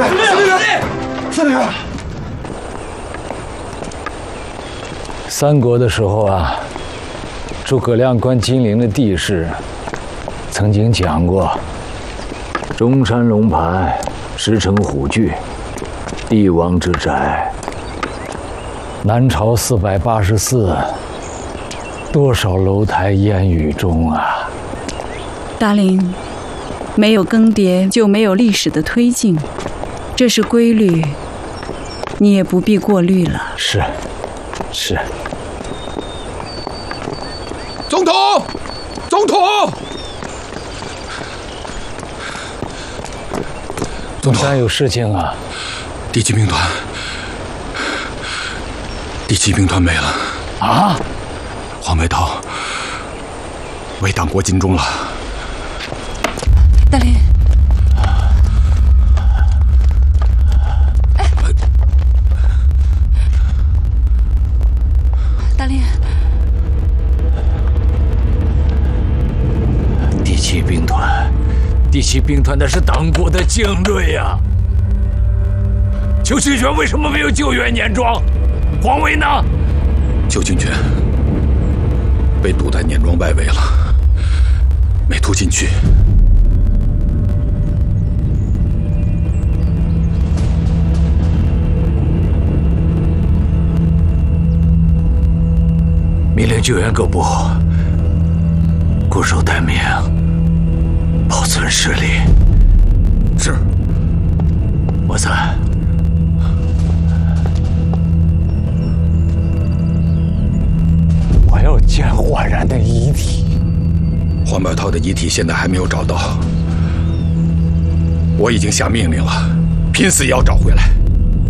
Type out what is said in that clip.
司令！ 三国的时候啊，诸葛亮观金陵的地势，曾经讲过：中山龙盘，石城虎踞，帝王之宅。南朝484，多少楼台烟雨中啊！ 达令，没有更迭就没有历史的推进，这是规律，你也不必过虑了。 是。 总统，总统， 有事情啊！ 第七兵团没了啊！ 黄白涛为党国尽忠了。 大林，大林， 第七兵团那是党国的精锐呀！邱清泉为什么没有救援碾庄？黄维呢？ 邱清泉被堵在碾庄外围了，没突进去。 命令救援各部固守待命，保存实力。 是。 我在。我要见焕然的遗体。 黄白涛的遗体现在还没有找到，我已经下命令了，拼死也要找回来。